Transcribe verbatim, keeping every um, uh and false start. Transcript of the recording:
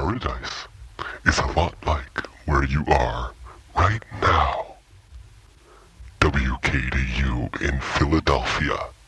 paradise is a lot like where you are right now. W K D U in Philadelphia